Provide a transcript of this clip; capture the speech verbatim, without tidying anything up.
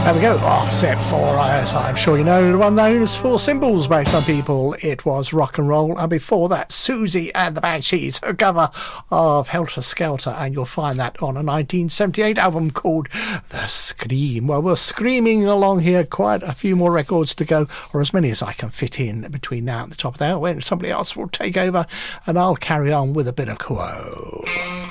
There we go, Offset four, as I'm sure you know, the one known as Four Symbols by some people. It was rock and roll, and before that, Susie and the Banshees, a cover of Helter Skelter, and you'll find that on a nineteen seventy-eight album called The Scream. Well, we're screaming along here, quite a few more records to go, or as many as I can fit in between now and the top of the hour, when somebody else will take over, and I'll carry on with a bit of Quo.